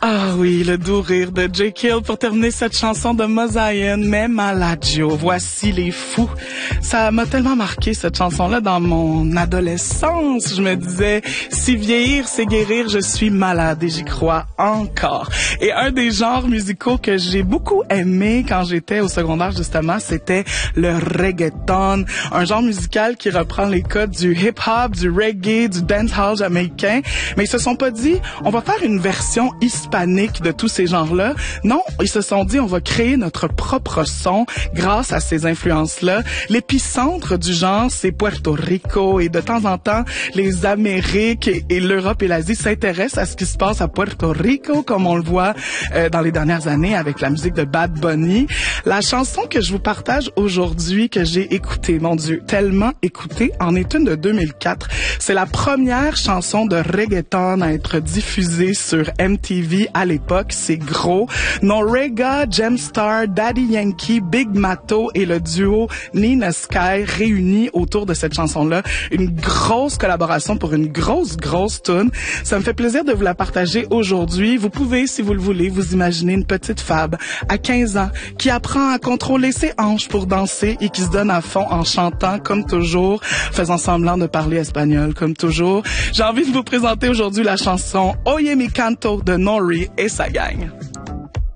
Ah oui, le doux rire de Jay Kill pour terminer cette chanson de Mosaïen, mais Malagio. Voici les fous. Ça m'a tellement marqué cette chanson-là dans mon adolescence. Je me disais, si vieillir c'est guérir, je suis malade et j'y crois encore. Et un des genres musicaux que j'ai beaucoup aimé quand j'étais au secondaire justement, c'était le reggaeton. Un genre musical qui reprend les codes du hip-hop, du reggae, du dancehall jamaïcain. Mais ils se sont pas dit, on va faire une version hispanique de tous ces genres-là. Non, ils se sont dit, on va créer notre propre son grâce à ces influences-là. L'épicentre du genre, c'est Puerto Rico et de temps en temps, les Amériques et l'Europe et l'Asie s'intéressent à ce qui se passe à Puerto Rico, comme on le voit dans les dernières années avec la musique de Bad Bunny. La chanson que je vous partage aujourd'hui, que j'ai écoutée, mon Dieu, tellement écoutée, en est une de 2004. C'est la première chanson de reggaeton à être diffusée sur MTV à l'époque. C'est gros. Noreaga, Gemstar, Daddy Yankee, Big Matto et le duo Nina Sky réunis autour de cette chanson-là. Une grosse collaboration pour une grosse tune. Ça me fait plaisir de vous la partager aujourd'hui. Vous pouvez, si vous le voulez, vous imaginer une petite Fab à 15 ans qui apprend à contrôler ses hanches pour danser et qui se donne à fond en chantant comme toujours, faisant semblant de parler espagnol comme toujours. J'ai envie de vous présenter aujourd'hui la chanson Oye mi canto de Nori et sa gang.